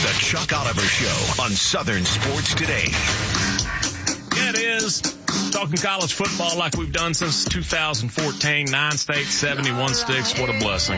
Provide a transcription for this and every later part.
The Chuck Oliver Show on Southern Sports Today. Yeah, it is. Talking college football like we've done since 2014. 9 states, 71 sticks. What a blessing.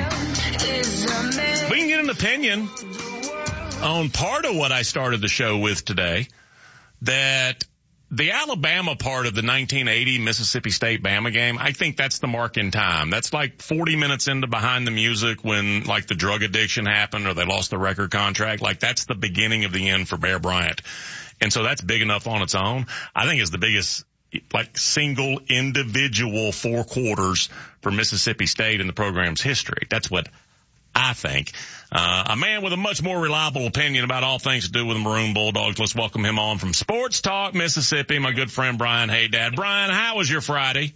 We can get an opinion on part of what I started the show with today, that the Alabama part of the 1980 Mississippi State-Bama game, I think that's the mark in time. That's like 40 minutes into Behind the Music when like the drug addiction happened or they lost the record contract. Like that's the beginning of the end for Bear Bryant. And so that's big enough on its own. I think it's the biggest like single individual 4 quarters for Mississippi State in the program's history. That's what I think. A man with a much more reliable opinion about all things to do with the Maroon Bulldogs. Let's welcome him on from Sports Talk Mississippi, my good friend Brian Haydad. Brian, how was your Friday?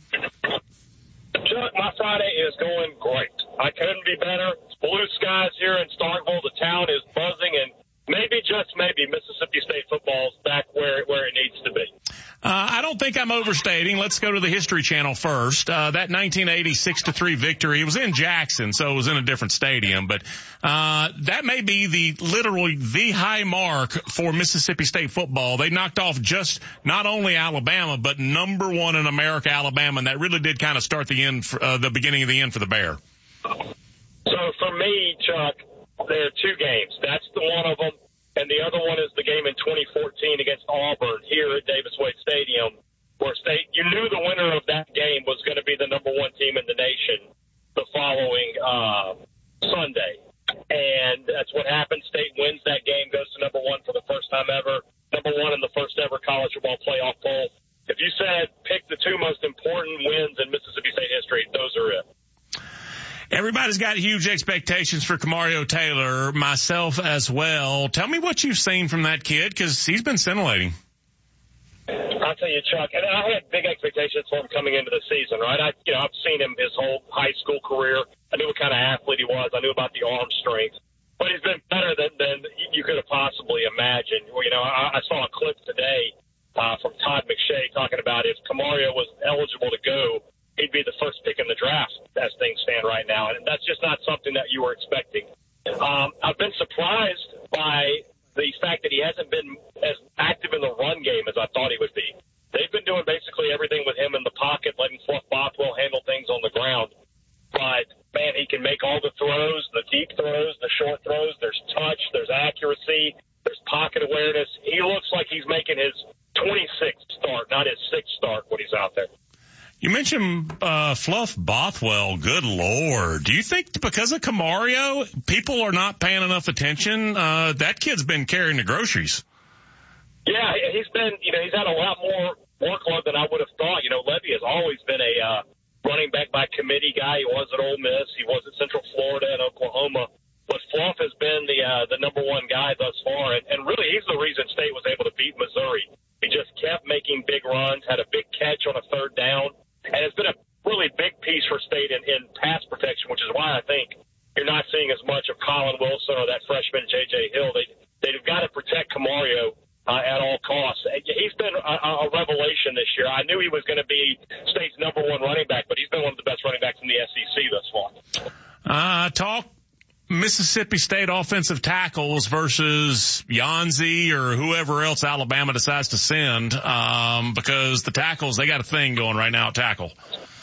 Chuck, my Friday is going great. I couldn't be better. It's blue skies here in Starkville. The town is buzzing, and maybe, just maybe, Mississippi State football is back where it needs to be. I don't think I'm overstating. Let's go to the History Channel first. That 1980 6-3 victory, it was in Jackson, so it was in a different stadium, but that may be literally the high mark for Mississippi State football. They knocked off just not only Alabama, but number 1 in America, Alabama, and that really did kind of start the beginning of the end for the Bear. So for me, Chuck, there are 2 games. That's the one of them. And the other one is the game in 2014 against Auburn here at Davis Wade Stadium, where you knew the winner of that game was going to be the number 1 team in the nation the following Sunday. And that's what happened. State wins that game, goes to number 1 for the first time ever, number 1 in the first ever college football playoff poll. If you said pick the 2 most important wins in Mississippi State history, those are it. Everybody's got huge expectations for Kamario Taylor, myself as well. Tell me what you've seen from that kid, because he's been scintillating. I'll tell you, Chuck, and I had big expectations for him coming into the season, right? I've seen him his whole high school career. I knew what kind of athlete he was. I knew about the arm strength. But he's been better than you could have possibly imagined. I saw a clip today from Todd McShay talking about if Kamario was eligible to go, he'd be the first pick in the draft as things stand right now. And that's just not something that you were expecting. I've been surprised by the fact that he hasn't been as active in the run game as I thought he would be. They've been doing basically everything with him in the pocket, letting Fluff Bothwell handle things on the ground. But, man, he can make all the throws, the deep throws, the short throws. There's touch, there's accuracy, there's pocket awareness. He looks like he's making his 26th start, not his 6th start when he's out there. You mentioned Fluff Bothwell. Good Lord. Do you think because of Kamario, people are not paying enough attention? That kid's been carrying the groceries. Yeah, he's been, he's had a lot more workload than I would have thought. Levy has always been a running back by committee guy. He was at Ole Miss. He was at Central Florida and Oklahoma. But Fluff has been the number 1 guy thus far. And really, he's the reason State was able to beat Missouri. He just kept making big runs, had a big catch on a 3rd down. And it's been a really big piece for State in pass protection, which is why I think you're not seeing as much of Colin Wilson or that freshman J.J. Hill. They've got to protect Kamario at all costs. He's been a revelation this year. I knew he was going to be State's number 1 running back, but he's been one of the best running backs in the SEC thus far. Talk Mississippi State offensive tackles versus Yanzi or whoever else Alabama decides to send, because the tackles, they got a thing going right now at tackle.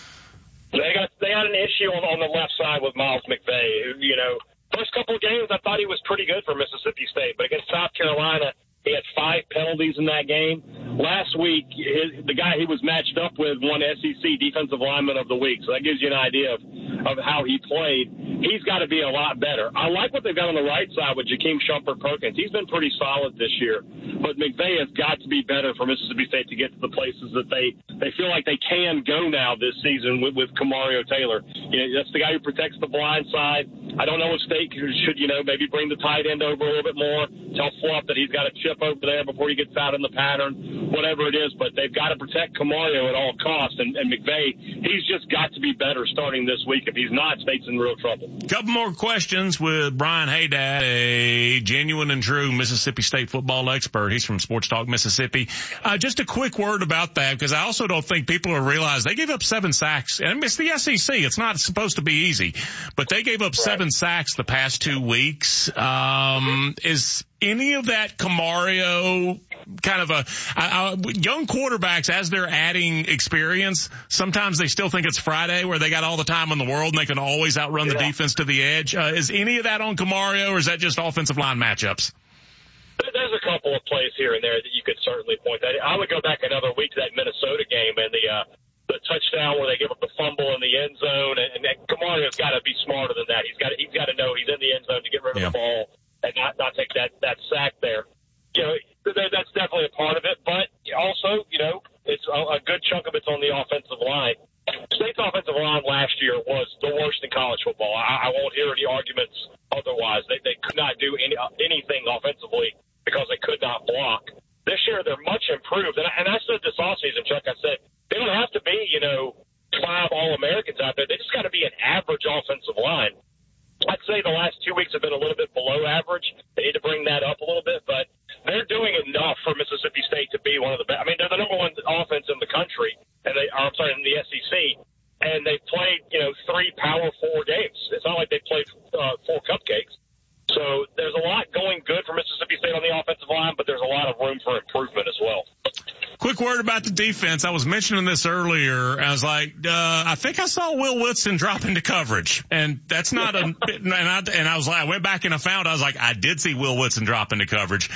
They got an issue on the left side with Miles McVay. First couple of games I thought he was pretty good for Mississippi State, but against South Carolina, he had 5 penalties in that game. Last week, the guy he was matched up with won SEC Defensive Lineman of the Week, so that gives you an idea of how he played. He's got to be a lot better. I like what they've got on the right side with Jakeem Shumpert-Perkins. He's been pretty solid this year, but McVay has got to be better for Mississippi State to get to the places that they feel like they can go now this season with Kamario Taylor. That's the guy who protects the blind side. I don't know if State should, maybe bring the tight end over a little bit more, tell Fluff that he's got to chip over there before he gets out in the pattern, whatever it is, but they've got to protect Kamario at all costs, and McVay, he's just got to be better starting this week. If he's not, State's in real trouble. Couple more questions with Brian Haydad, a genuine and true Mississippi State football expert. He's from Sports Talk Mississippi. Just a quick word about that, because I also don't think people realize they gave up 7 sacks, and it's the SEC. It's not supposed to be easy, but they gave up 7 7 sacks the past 2 weeks. Is any of that Camario kind of young quarterbacks, as they're adding experience, sometimes they still think it's Friday where they got all the time in the world and they can always outrun the defense to the edge. Is any of that on Camario, or is that just offensive line matchups? There's a couple of plays here and there that you could certainly point that. I would go back another week to that Minnesota game and the touchdown where they give up the fumble in the end zone, and Camario's got to be smarter than that. He's got to know he's in the end zone to get rid of the ball and not take that sack there. You know, that's definitely a part of it, but also, you know, it's a good chunk of it's on the offensive line. State's offensive line last year was the worst in college football. I won't hear any arguments otherwise. They could not do anything offensively because they could not block. This year, they're much improved. And I said this all season, Chuck, I said, they don't have to be, you know, 5 All-Americans out there. They just got to be an average offensive line. I'd say the last 2 weeks have been a little bit below average. They need to bring that up a little bit, but they're doing enough for Mississippi State to be one of the best. I mean, they're the number one offense in the country, in the SEC, and they played, you know, 3 Power 4 games. It's not like they played 4 cupcakes. So there's a lot going good for Mississippi State on the offensive line, but there's a lot of room for improvement as well. Quick word about the defense. I was mentioning this earlier. I was like, I think I saw Will Woodson drop into coverage, and that's not a. And I was like, I went back and I was like, I did see Will Woodson drop into coverage.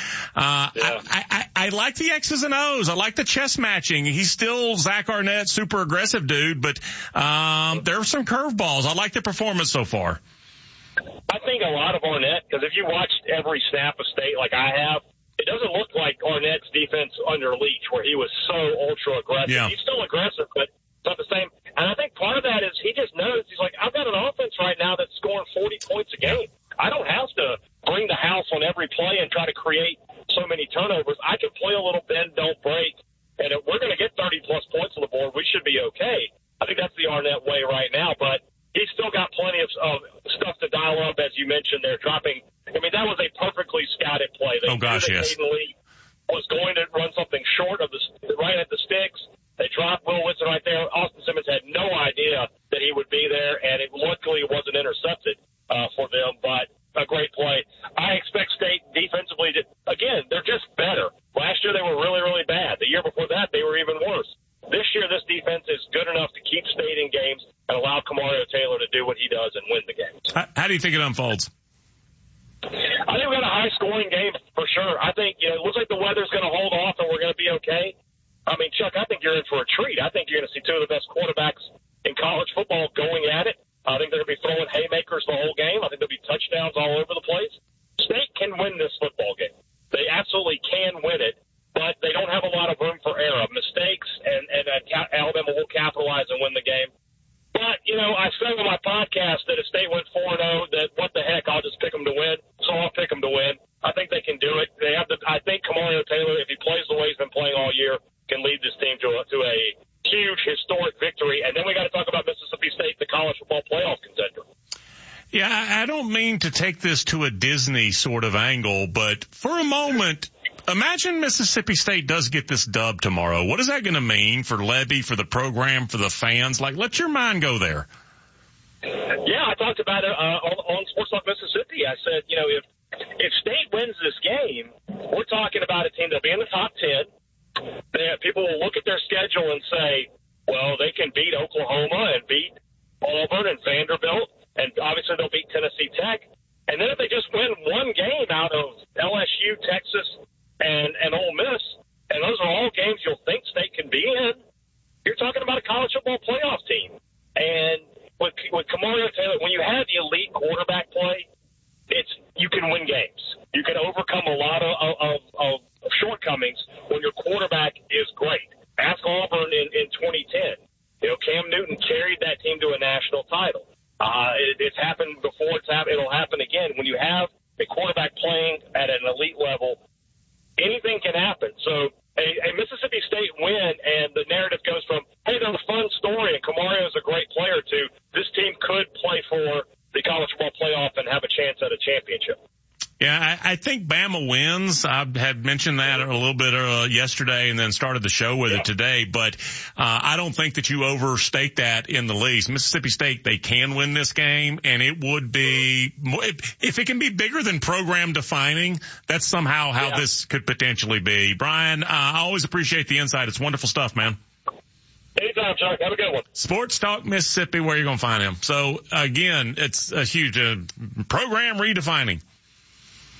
I like the X's and O's. I like the chess matching. He's still Zach Arnett, super aggressive dude, but there are some curveballs. I like the performance so far. I think a lot of Arnett, because if you watched every snap of State like I have, it doesn't look like Arnett's defense under Leach, where he was so ultra aggressive. Yeah. He's still aggressive, but it's not the same. And I think part of that is he just knows, he's like, I've got an offense right now that's scoring 40 points a game. I don't have to bring the house on every play and try to create so many turnovers. I can play a little bend, don't break, and if we're going to get 30-plus points on the board, we should be okay. I think that's the Arnett way right now, but he's still got plenty of stuff to dial up, as you mentioned. They're dropping. I mean, that was a perfectly scouted play. They knew that Caden Lee was going to run something short of right at the sticks. They dropped Will Woodson right there. Austin Simmons had no idea that he would be there, and luckily it wasn't intercepted for them, but a great play. I expect State defensively again, they're just better. Last year they were really, really bad. The year before that they were even worse. This year this defense is good enough to keep State in games and allow Camario Taylor to do what he does and win the games. How do you think it unfolds? I think we got a high-scoring game for sure. I think, it looks like the weather's going to hold off and we're going to be okay. I mean, Chuck, I think you're in for a treat. I think you're going to see 2 of the best quarterbacks in college football going at it. I think they're going to be throwing haymakers the whole game. I think there'll be touchdowns all over the place. State can win this football game. They absolutely can win it, but they don't have a lot of room for error. Mistakes, and Alabama will capitalize and win the game. But, I said on my podcast that if State went 4-0, that what the heck, I'll just pick them to win. So I'll pick them to win. I think they can do it. I think Camario Taylor, if he plays the way he's been playing all year, can lead this team to a huge historic victory. And then we got to talk about Mississippi State, the college football playoff contender. Yeah, I don't mean to take this to a Disney sort of angle, but for a moment, imagine Mississippi State does get this dub tomorrow. What is that going to mean for Levy, for the program, for the fans? Like, let your mind go there. Yeah, I talked about it on Sports Talk Mississippi. I said, if State wins this game, we're talking about a team that'll be in the top 10. People will look at their schedule and say, well, they can beat Oklahoma and beat Auburn and Vanderbilt, and obviously they'll beat Tennessee Tech. And then if they just win one game out of LSU, Texas, and Ole Miss, and those are all games you'll think State can be in, you're talking about a college football playoff team. And with Camario Taylor, when you have the elite quarterback play, you can win games. You can overcome a lot of shortcomings when your quarterback is great. Ask Auburn in 2010. Cam Newton carried that team to a national title. It's happened before. It'll happen again. When you have a quarterback playing at an elite level, anything can happen. So a Mississippi State win, and the narrative goes from, hey, they're a fun story, and Camario is a great player, to this team could play for the college football playoff and have a chance at a championship. Yeah, I think Bama wins. I had mentioned that a little bit yesterday and then started the show with it today, but I don't think that you overstate that in the least. Mississippi State, they can win this game, and it would be, if it can be bigger than program defining, that's somehow how this could potentially be. Brian, I always appreciate the insight. It's wonderful stuff, man. Anytime, Chuck. Have a good one. Sports Talk Mississippi, where you're going to find him. So, again, it's a huge program redefining.